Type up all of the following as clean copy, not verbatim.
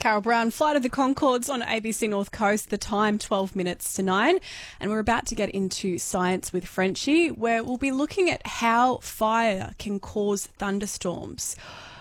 Carol Brown, Flight of the Conchords on ABC North Coast, the time 12 minutes to 9. And we're about to get into Science with Frenchie, where we'll be looking at how fire can cause thunderstorms.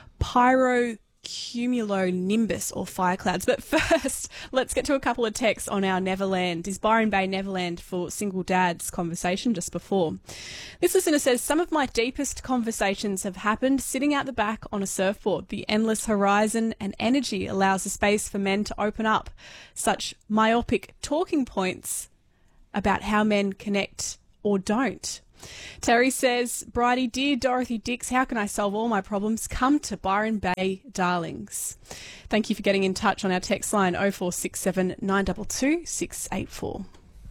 Pyrocumulonimbus or fire clouds. But first, let's get to a couple of texts on our Neverland. Is Byron Bay Neverland for single dads conversation just before. This listener says, some of my deepest conversations have happened sitting out the back on a surfboard. The endless horizon and energy allows a space for men to open up such myopic talking points about how men connect or don't. Terry says, Bridie, dear Dorothy Dix, how can I solve all my problems? Come to Byron Bay, darlings. Thank you for getting in touch on our text line 0467 922 684.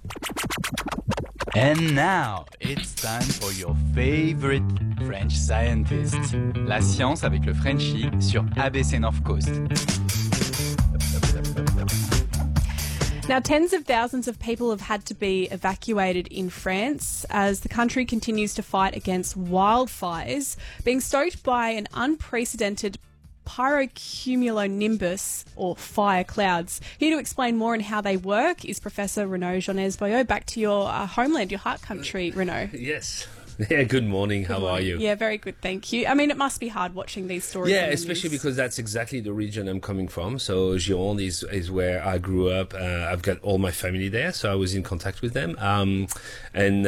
And now, it's time for your favorite French scientist. La science avec le Frenchie sur ABC North Coast. Now, tens of thousands of people have had to be evacuated in France as the country continues to fight against wildfires, being stoked by an unprecedented pyrocumulonimbus, or fire clouds. Here to explain more on how they work is Professor Renaud Joannes-Boyau. Back to your homeland, your heart country, Renaud. Yes. Yeah, good morning. How are you? Yeah, very good, thank you. I mean, it must be hard watching these stories. Yeah, especially because that's exactly the region I'm coming from. So Gironde is where I grew up. I've got all my family there, so I was in contact with them. And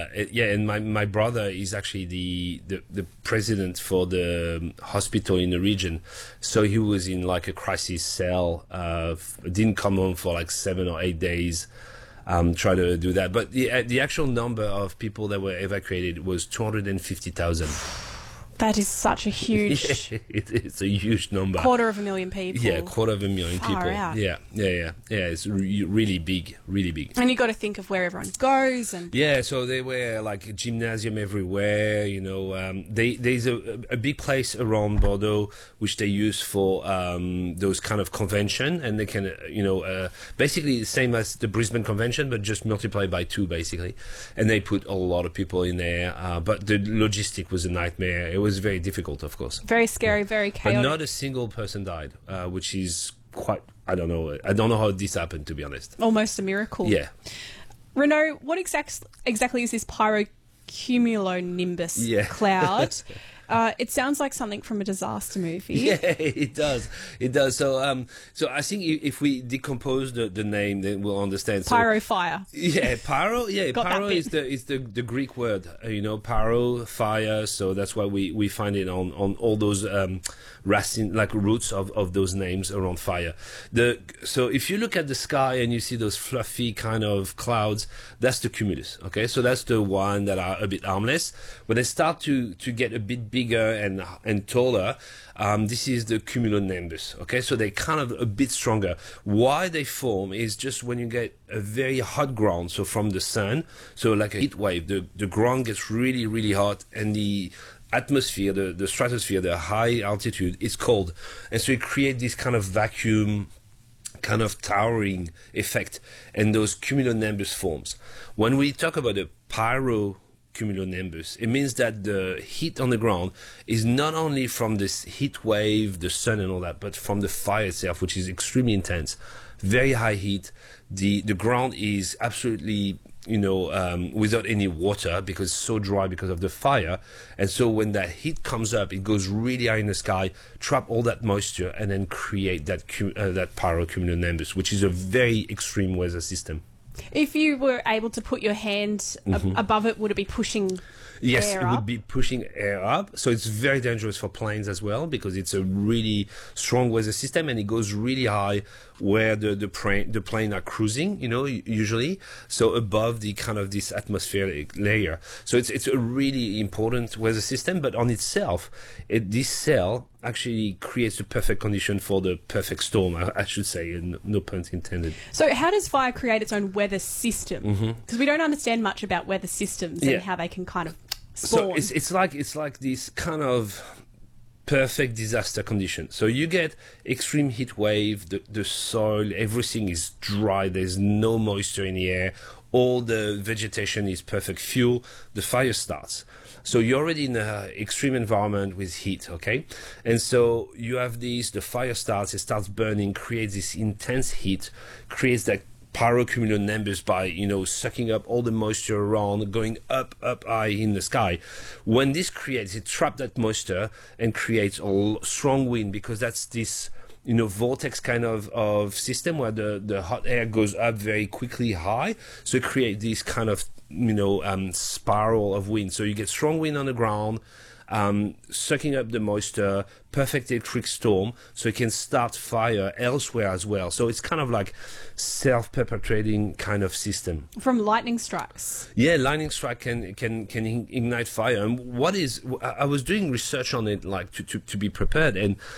my brother is actually the president for the hospital in the region. So he was in like a crisis cell, didn't come home for like 7 or 8 days. Try to do that. But the actual number of people that were evacuated was 250,000. That is such a huge... It's a huge number. 250,000 people. Yeah, 250,000 people. Out. Yeah. It's really big, really big. And you got to think of where everyone goes and... Yeah, so they were like gymnasium everywhere, you know. There's a big place around Bordeaux which they use for those kind of convention, and they can, basically the same as the Brisbane Convention, but just multiplied by 2, basically. And they put a lot of people in there, but the logistic was a nightmare. It was very difficult, of course. Very scary, very chaotic. But not a single person died, which is quite, I don't know how this happened, to be honest. Almost a miracle. Yeah. Renaud, what exactly is this pyrocumulonimbus cloud? It sounds like something from a disaster movie. Yeah, it does. So I think if we decompose the name, then we'll understand. Pyro fire. Yeah, pyro. Yeah, Got pyro is the Greek word. Pyro, fire. So that's why we find it on all those roots of those names around fire. So if you look at the sky and you see those fluffy kind of clouds, that's the cumulus. Okay, so that's the one that are a bit harmless. When they start to get a bit bigger and taller, this is the cumulonimbus. Okay, so they're kind of a bit stronger. Why they form is just when you get a very hot ground, so from the sun, so like a heat wave, the ground gets really, really hot, and the atmosphere, the stratosphere, the high altitude is cold, and so it creates this kind of vacuum, kind of towering effect, and those cumulonimbus forms. When we talk about the pyrocumulonimbus, it means that the heat on the ground is not only from this heat wave, the sun and all that, but from the fire itself, which is extremely intense, very high heat. The ground is absolutely without any water because it's so dry because of the fire. And so when that heat comes up, it goes really high in the sky, trap all that moisture, and then create that pyrocumulonimbus, which is a very extreme weather system. If you were able to put your hand above it, would it be pushing Yes, air it up? would be pushing air up. So it's very dangerous for planes as well because it's a really strong weather system and it goes really high where the plane are cruising, usually. So above the kind of this atmospheric layer. So it's a really important weather system, but on itself, this cell actually creates the perfect condition for the perfect storm, I should say, and no pun intended. So how does fire create its own weather system? Because we don't understand much about weather systems and how they can kind of spawn. So it's like this kind of perfect disaster condition. So you get extreme heat wave, the soil, everything is dry, there's no moisture in the air, all the vegetation is perfect fuel, the fire starts. So you're already in an extreme environment with heat, okay? And so you have the fire starts, it starts burning, creates this intense heat, creates that pyrocumulonimbus by, sucking up all the moisture around, going up high in the sky. When this creates, it traps that moisture and creates a strong wind, because that's this, vortex kind of system where the hot air goes up very quickly high. So it creates this kind of, spiral of wind. So you get strong wind on the ground, sucking up the moisture, perfect electric storm, so it can start fire elsewhere as well. So it's kind of like self-perpetuating kind of system. From lightning strikes. Yeah, lightning strike can ignite fire. And I was doing research on it, like to be prepared, and